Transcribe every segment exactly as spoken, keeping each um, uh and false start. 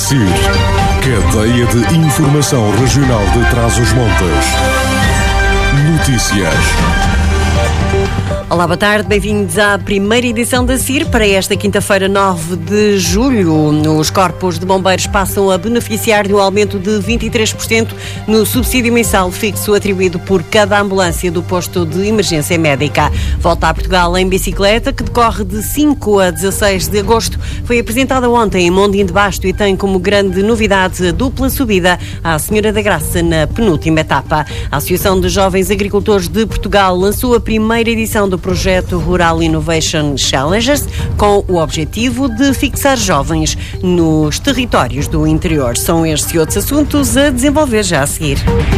SIR, Cadeia de Informação Regional de Trás-os-Montes. Notícias. Olá, boa tarde, bem-vindos à primeira edição da SIR para esta quinta-feira, nove de julho. Os corpos de bombeiros passam a beneficiar de um aumento de vinte e três por cento no subsídio mensal fixo atribuído por cada ambulância do posto de emergência médica. Volta a Portugal em bicicleta, que decorre de cinco a dezasseis de agosto. Foi apresentada ontem em Mondim de Basto e tem como grande novidade a dupla subida à Senhora da Graça na penúltima etapa. A Associação de Jovens Agricultores de Portugal lançou a primeira edição do projeto Rural Innovation Challengers com o objetivo de fixar jovens nos territórios do interior. São estes e outros assuntos a desenvolver já a seguir.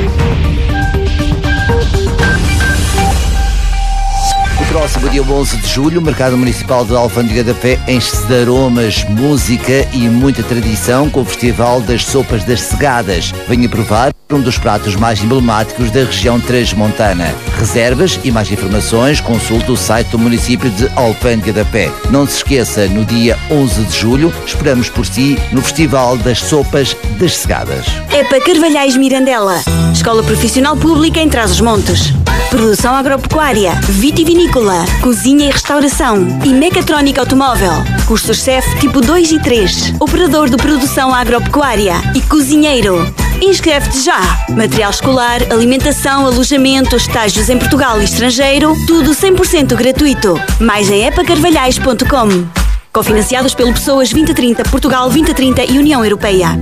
Próximo dia onze de julho, o Mercado Municipal de Alfândega da Fé enche-se de aromas, música e muita tradição com o Festival das Sopas das Segadas. Venha provar um dos pratos mais emblemáticos da região transmontana. Reservas e mais informações, consulte o site do município de Alfândega da Fé. Não se esqueça, no dia onze de julho, esperamos por si no Festival das Sopas das Segadas. EPA Carvalhais Mirandela, Escola Profissional Pública em Trás-os-Montes. Produção agropecuária, vitivinícola, cozinha e restauração e mecatrónica automóvel. Cursos C E F tipo dois e três. Operador de produção agropecuária e cozinheiro. Inscreve-te já. Material escolar, alimentação, alojamento, estágios em Portugal e estrangeiro, tudo cem por cento gratuito. Mais em epa carvalhais ponto com. Cofinanciados pelo Pessoas vinte trinta, Portugal vinte trinta e União Europeia.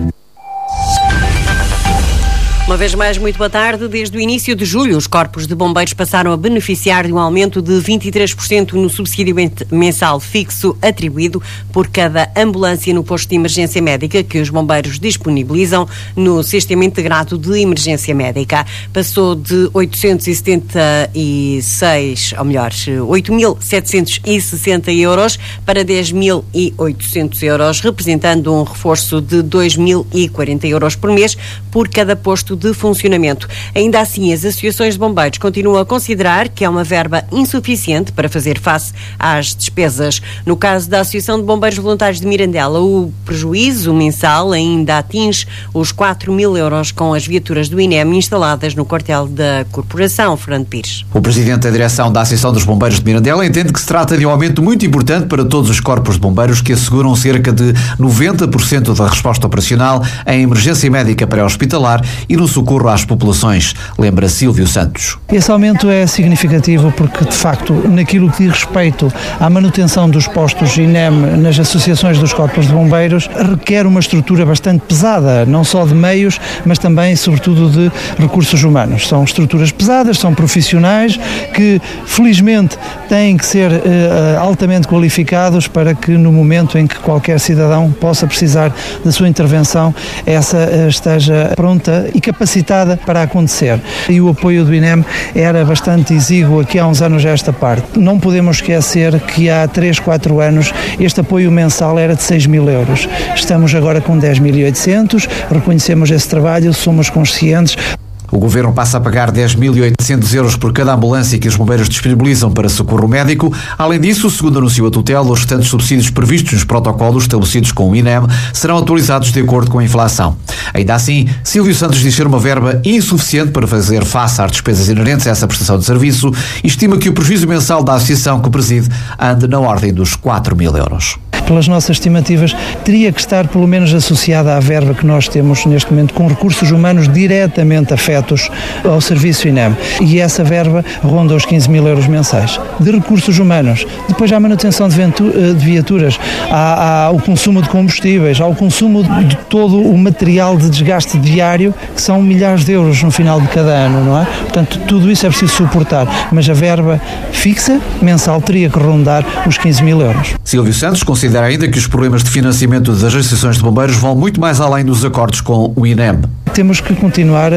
Uma vez mais, muito boa tarde. Desde o início de julho, os corpos de bombeiros passaram a beneficiar de um aumento de vinte e três por cento no subsídio mensal fixo atribuído por cada ambulância no posto de emergência médica que os bombeiros disponibilizam no Sistema Integrado de Emergência Médica. Passou de oitocentos e setenta e seis, ou melhor, oito mil setecentos e sessenta euros para dez mil e oitocentos euros, representando um reforço de dois mil e quarenta euros por mês por cada posto de funcionamento. Ainda assim, as associações de bombeiros continuam a considerar que é uma verba insuficiente para fazer face às despesas. No caso da Associação de Bombeiros Voluntários de Mirandela, o prejuízo mensal ainda atinge os quatro mil euros com as viaturas do I N E M instaladas no quartel da Corporação. Fernando Pires. O presidente da direção da Associação dos Bombeiros de Mirandela entende que se trata de um aumento muito importante para todos os corpos de bombeiros que asseguram cerca de noventa por cento da resposta operacional em emergência médica pré-hospitalar e no socorro às populações, lembra Silvio Santos. Esse aumento é significativo porque, de facto, naquilo que diz respeito à manutenção dos postos I N E M nas associações dos corpos de bombeiros, requer uma estrutura bastante pesada, não só de meios, mas também, sobretudo, de recursos humanos. São estruturas pesadas, são profissionais que, felizmente, têm que ser uh, altamente qualificados para que, no momento em que qualquer cidadão possa precisar da sua intervenção, essa uh, esteja pronta e capacitada para acontecer. E o apoio do I N E M era bastante exíguo aqui há uns anos a esta parte. Não podemos esquecer que há três, quatro anos este apoio mensal era de seis mil euros. Estamos agora com dez mil e oitocentos, reconhecemos esse trabalho, somos conscientes. O Governo passa a pagar dez mil e oitocentos euros por cada ambulância que os bombeiros disponibilizam para socorro médico. Além disso, segundo anunciou a tutela, os restantes subsídios previstos nos protocolos estabelecidos com o I N E M serão atualizados de acordo com a inflação. Ainda assim, Silvio Santos diz ser uma verba insuficiente para fazer face às despesas inerentes a essa prestação de serviço e estima que o prejuízo mensal da associação que preside ande na ordem dos quatro mil euros. Pelas nossas estimativas, teria que estar pelo menos associada à verba que nós temos neste momento com recursos humanos diretamente afetos ao serviço I N E M. E essa verba ronda os quinze mil euros mensais. De recursos humanos, depois há a manutenção de, de viaturas, há, há o consumo de combustíveis, há o consumo de todo o material de desgaste diário, que são milhares de euros no final de cada ano, não é? Portanto, tudo isso é preciso suportar, mas a verba fixa, mensal, teria que rondar os quinze mil euros. Silvio Santos considera ainda que os problemas de financiamento das associações de bombeiros vão muito mais além dos acordos com o I N E M. Temos que continuar a,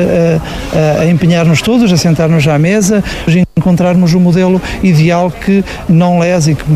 a, a empenhar-nos todos, a sentar-nos à mesa, a encontrarmos um modelo ideal que não lese e que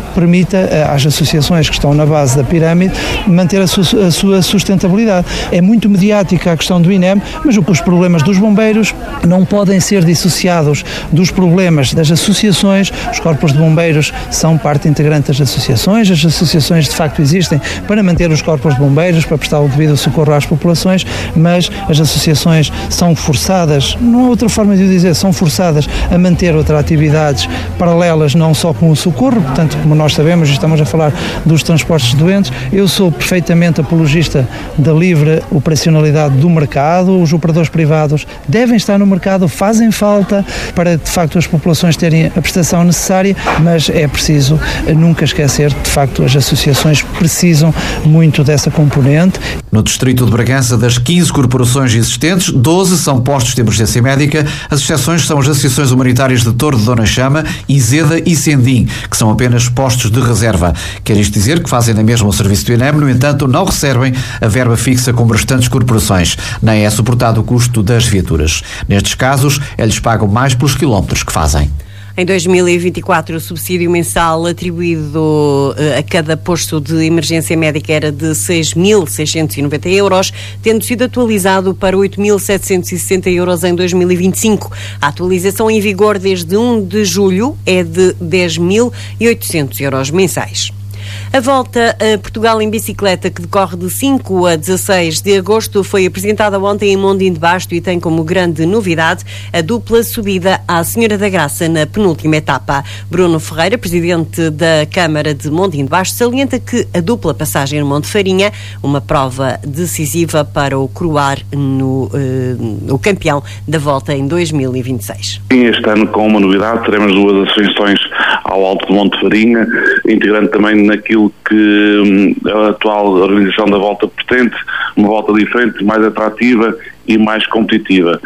permita às associações que estão na base da pirâmide manter a sua, a sua sustentabilidade. É muito mediática a questão do I N E M, mas os problemas dos bombeiros não podem ser dissociados dos problemas das associações. Os corpos de bombeiros são parte integrante das associações, as associações de facto existem para manter os corpos de bombeiros, para prestar o devido socorro às populações, mas as associações são forçadas, não há outra forma de o dizer, são forçadas a manter outras atividades paralelas, não só com o socorro. Portanto, como nós sabemos, estamos a falar dos transportes de doentes. Eu sou perfeitamente apologista da livre operacionalidade do mercado. Os operadores privados devem estar no mercado, fazem falta para de facto as populações terem a prestação necessária, mas é preciso nunca esquecer que de facto as associações precisam muito dessa componente. No distrito de Bragança, das quinze corporações existentes, doze são postos de emergência médica. As exceções são as associações humanitárias de Torre de Dona Chama, Izeda e Sendim, que são apenas postos de reserva. Quer isto dizer que fazem na mesma o serviço do I N E M, no entanto não recebem a verba fixa como restantes corporações, nem é suportado o custo das viaturas. Nestes casos, eles pagam mais pelos quilómetros que fazem. Em dois mil e vinte e quatro, o subsídio mensal atribuído a cada posto de emergência médica era de seis mil seiscentos e noventa euros, tendo sido atualizado para oito mil setecentos e sessenta euros em dois mil e vinte e cinco. A atualização em vigor desde um de julho é de dez mil e oitocentos euros mensais. A volta a Portugal em bicicleta, que decorre de cinco a dezasseis de agosto, foi apresentada ontem em Mondim de Basto e tem como grande novidade a dupla subida à Senhora da Graça na penúltima etapa. Bruno Ferreira, presidente da Câmara de Mondim de Basto, salienta que a dupla passagem no Monte Farinha, uma prova decisiva para o coroar no eh, o campeão da volta em dois mil e vinte e seis. Este ano, com uma novidade, teremos duas ascensões ao Alto do Monte Farinha, integrando também naquilo que hum, a atual organização da volta pretende, uma volta diferente, mais atrativa e mais competitiva.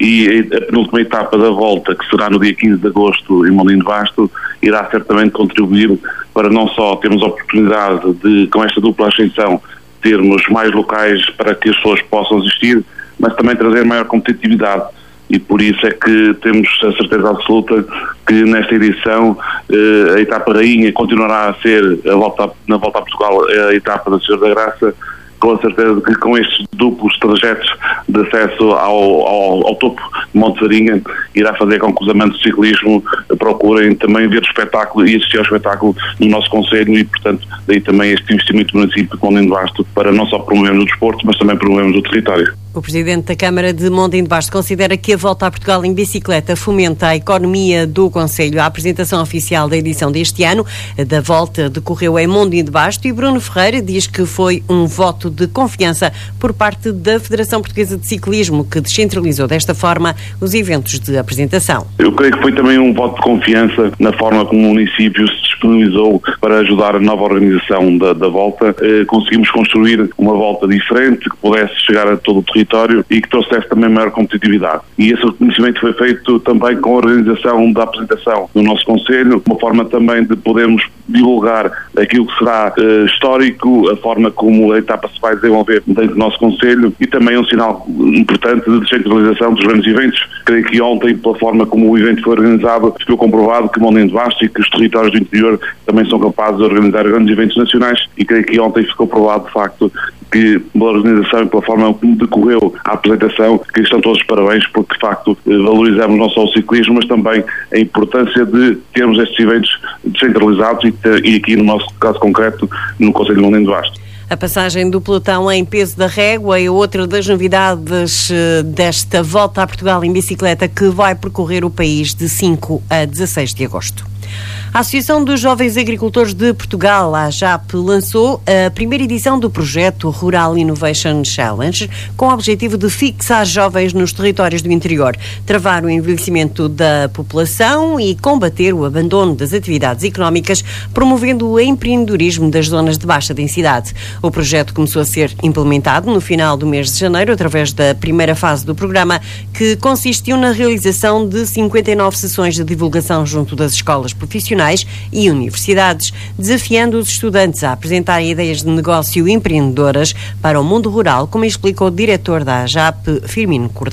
E a penúltima etapa da volta, que será no dia quinze de agosto em Mondim de Basto, irá certamente contribuir para não só termos a oportunidade de, com esta dupla ascensão, termos mais locais para que as pessoas possam assistir, mas também trazer maior competitividade. E por isso é que temos a certeza absoluta que nesta edição eh, a etapa rainha continuará a ser, a volta, na volta a Portugal, a etapa da Senhora da Graça, com a certeza de que com estes duplos trajetos de acesso ao, ao, ao topo de Monte Farinha irá fazer com que os amantes de ciclismo procurem também ver o espetáculo e assistir ao espetáculo no nosso concelho e, portanto, daí também este investimento do município de Mondim de Basto para não só promovermos o desporto, mas também promovermos o território. O presidente da Câmara de Mondim de Basto considera que a volta a Portugal em bicicleta fomenta a economia do concelho. A apresentação oficial da edição deste ano da volta decorreu em Mondim de Basto e Bruno Ferreira diz que foi um voto de confiança por parte da Federação Portuguesa de Ciclismo, que descentralizou desta forma os eventos de apresentação. Eu creio que foi também um voto de confiança na forma como o município se disponibilizou para ajudar a nova organização da, da volta. Eh, conseguimos construir uma volta diferente, que pudesse chegar a todo o território e que trouxesse também maior competitividade. E esse reconhecimento foi feito também com a organização da apresentação no nosso concelho, uma forma também de podermos divulgar aquilo que será eh, histórico, a forma como a etapa se vai desenvolver dentro do nosso concelho e também um sinal importante de descentralização dos grandes eventos. Creio que ontem, pela forma como o evento foi organizado, ficou comprovado que Mondim de Basto e que os territórios do interior também são capazes de organizar grandes eventos nacionais e creio que ontem ficou provado de facto que pela organização e pela forma como decorreu a apresentação, que estão todos os parabéns porque de facto valorizamos não só o ciclismo, mas também a importância de termos estes eventos descentralizados e, e aqui no nosso caso concreto no Concelho de Mondim de Basto. A passagem do pelotão em peso da régua é outra das novidades desta volta a Portugal em bicicleta que vai percorrer o país de cinco a dezasseis de agosto. A Associação dos Jovens Agricultores de Portugal, a AJAP, lançou a primeira edição do projeto Rural Innovation Challenge com o objetivo de fixar jovens nos territórios do interior, travar o envelhecimento da população e combater o abandono das atividades económicas, promovendo o empreendedorismo das zonas de baixa densidade. O projeto começou a ser implementado no final do mês de janeiro através da primeira fase do programa, que consistiu na realização de cinquenta e nove sessões de divulgação junto das escolas profissionais e universidades, desafiando os estudantes a apresentar ideias de negócio empreendedoras para o mundo rural, como explicou o diretor da AJAP, Firmino Cordeiro.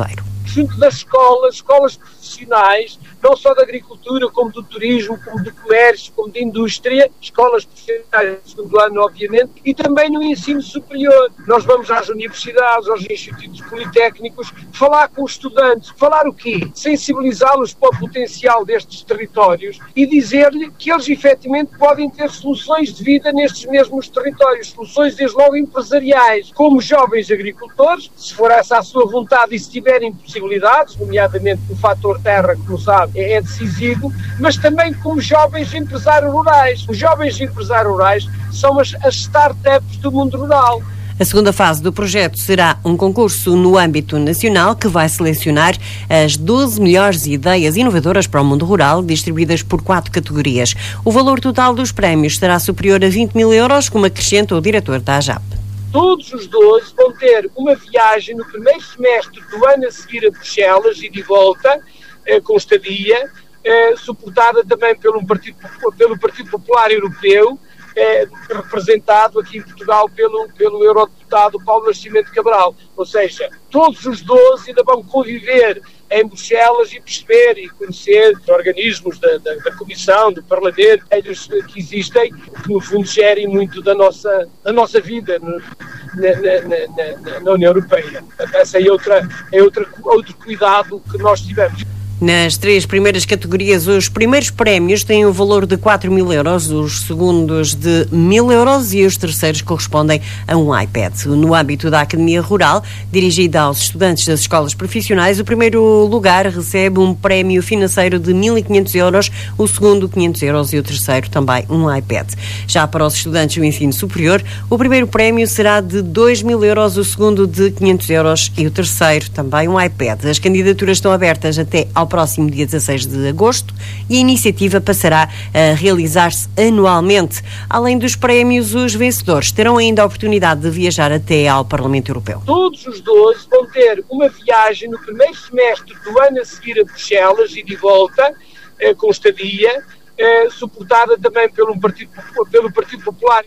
junto das escolas, escolas profissionais, não só da agricultura, como do turismo, como do comércio, como da indústria, escolas profissionais do segundo ano, obviamente, e também no ensino superior. Nós vamos às universidades, aos institutos politécnicos, falar com os estudantes. Falar o quê? Sensibilizá-los para o potencial destes territórios e dizer-lhe que eles efetivamente podem ter soluções de vida nestes mesmos territórios, soluções desde logo empresariais, como jovens agricultores, se for essa a sua vontade e se tiverem possibilidades, nomeadamente o fator terra, que não sabe, é decisivo, mas também como jovens empresários rurais. Os jovens empresários rurais são as, as startups do mundo rural. A segunda fase do projeto será um concurso no âmbito nacional que vai selecionar as doze melhores ideias inovadoras para o mundo rural, distribuídas por quatro categorias. O valor total dos prémios será superior a vinte mil euros, como acrescenta o diretor da A J A P. Todos os doze vão ter uma viagem no primeiro semestre do ano a seguir a Bruxelas e de volta, eh, com estadia, eh, suportada também pelo Partido, pelo Partido Popular Europeu, É, representado aqui em Portugal pelo, pelo eurodeputado Paulo Nascimento Cabral. Ou seja, todos os doze ainda vão conviver em Bruxelas e perceber e conhecer os organismos da, da, da Comissão, do Parlamento, eles que existem, que no fundo gerem muito da nossa, da nossa vida no, na, na, na, na União Europeia. Esse é, outra, é outra, outro cuidado que nós tivemos. Nas três primeiras categorias, os primeiros prémios têm o valor de quatro mil euros, os segundos de mil euros e os terceiros correspondem a um iPad. No âmbito da Academia Rural, dirigida aos estudantes das escolas profissionais, o primeiro lugar recebe um prémio financeiro de mil e quinhentos euros, o segundo quinhentos euros e o terceiro também um iPad. Já para os estudantes do ensino superior, o primeiro prémio será de dois mil euros, o segundo de quinhentos euros e o terceiro também um iPad. As candidaturas estão abertas até ao próximo dia dezasseis de agosto e a iniciativa passará a realizar-se anualmente. Além dos prémios, os vencedores terão ainda a oportunidade de viajar até ao Parlamento Europeu. Todos os doze vão ter uma viagem no primeiro semestre do ano a seguir a Bruxelas e de volta, eh, com estadia, eh, suportada também pelo Partido, pelo Partido Popular.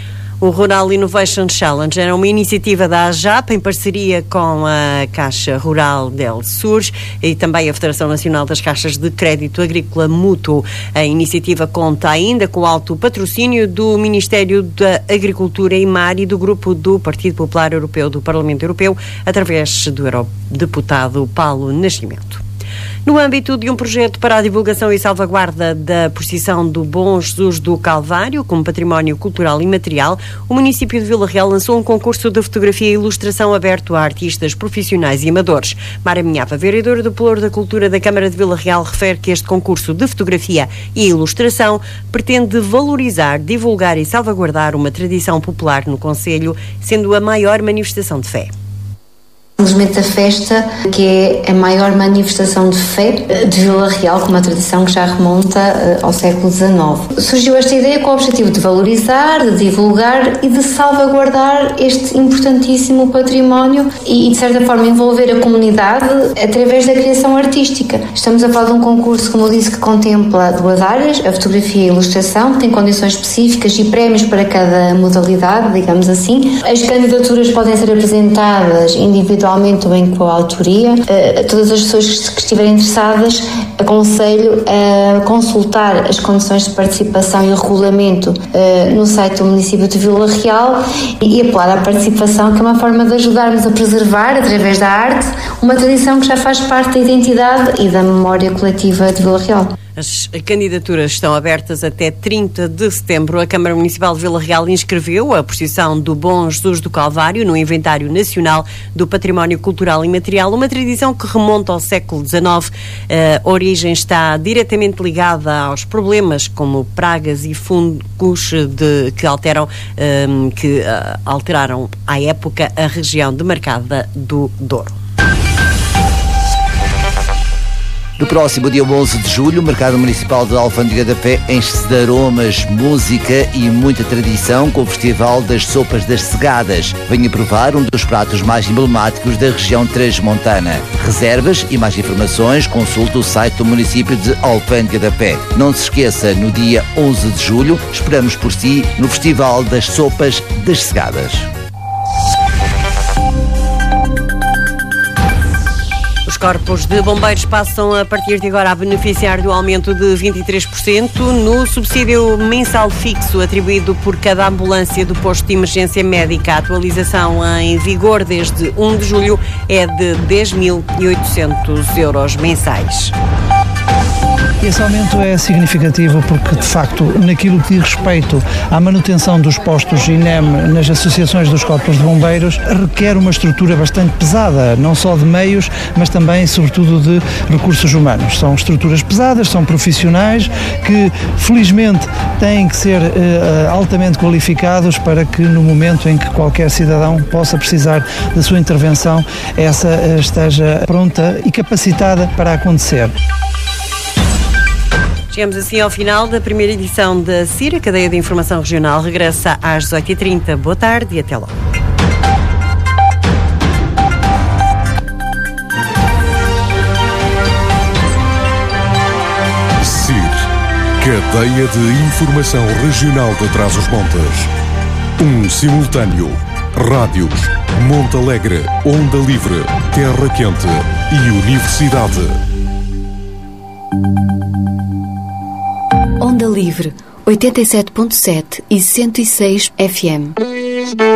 O Rural Innovation Challenge era uma iniciativa da A J A P em parceria com a Caixa Rural del Sur e também a Federação Nacional das Caixas de Crédito Agrícola Mútuo. A iniciativa conta ainda com o alto patrocínio do Ministério da Agricultura e Mar e do Grupo do Partido Popular Europeu do Parlamento Europeu, através do eurodeputado Paulo Nascimento. No âmbito de um projeto para a divulgação e salvaguarda da procissão do Bom Jesus do Calvário como património cultural imaterial, o município de Vila Real lançou um concurso de fotografia e ilustração aberto a artistas profissionais e amadores. Mara Minhava, vereadora do Pelouro da Cultura da Câmara de Vila Real, refere que este concurso de fotografia e ilustração pretende valorizar, divulgar e salvaguardar uma tradição popular no concelho, sendo a maior manifestação de fé. Simplesmente a festa, que é a maior manifestação de fé de Vila Real, com uma tradição que já remonta uh, ao século dezenove. Surgiu esta ideia com o objetivo de valorizar, de divulgar e de salvaguardar este importantíssimo património e, de certa forma, envolver a comunidade através da criação artística. Estamos a falar de um concurso, como eu disse, que contempla duas áreas, a fotografia e a ilustração, que tem condições específicas e prémios para cada modalidade, digamos assim. As candidaturas podem ser apresentadas individualmente ou em coautoria. Uh, todas as pessoas que estiverem interessadas, aconselho a consultar as condições de participação e o regulamento uh, no site do município de Vila Real e, e apelar à participação, que é uma forma de ajudarmos a preservar, através da arte, uma tradição que já faz parte da identidade e da memória coletiva de Vila Real. As candidaturas estão abertas até trinta de setembro. A Câmara Municipal de Vila Real inscreveu a procissão do Bom Jesus do Calvário no Inventário Nacional do Património Cultural e Material, uma tradição que remonta ao século dezenove. A origem está diretamente ligada aos problemas como pragas e fungos de, que, alteram, um, que uh, alteraram à época a região demarcada do Douro. No próximo dia onze de julho, o Mercado Municipal de Alfândega da Fé enche-se de aromas, música e muita tradição com o Festival das Sopas das Segadas. Venha provar um dos pratos mais emblemáticos da região transmontana. Reservas e mais informações, consulte o site do município de Alfândega da Fé. Não se esqueça, no dia onze de julho, esperamos por si no Festival das Sopas das Segadas. Os corpos de bombeiros passam a partir de agora a beneficiar do aumento de vinte e três por cento no subsídio mensal fixo atribuído por cada ambulância do posto de emergência médica. A atualização em vigor desde primeiro de julho é de dez mil e oitocentos euros mensais. Esse aumento é significativo porque, de facto, naquilo que diz respeito à manutenção dos postos I N E M nas associações dos corpos de bombeiros, requer uma estrutura bastante pesada, não só de meios, mas também, sobretudo, de recursos humanos. São estruturas pesadas, são profissionais que, felizmente, têm que ser eh, altamente qualificados para que, no momento em que qualquer cidadão possa precisar da sua intervenção, essa eh, esteja pronta e capacitada para acontecer. Chegamos assim ao final da primeira edição da C I R, a Cadeia de Informação Regional. Regressa às dezoito e trinta. Boa tarde e até logo. C I R, Cadeia de Informação Regional de Trás-os-Montes. Um simultâneo. Rádios, Monte Alegre, Onda Livre, Terra Quente e Universidade. Onda Livre, oitenta e sete ponto sete e cento e seis F M.